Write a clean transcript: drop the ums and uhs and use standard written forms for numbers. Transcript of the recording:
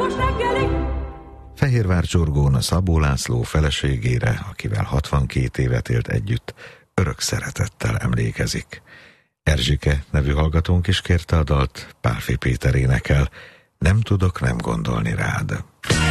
Fehérvárcsorgón Szabó László feleségére, akivel 62 évet élt együtt, örök szeretettel emlékezik. Erzsike nevű hallgatónk is kérte a dalt, Pálffy Péter énekel, Nem tudok nem gondolni rád.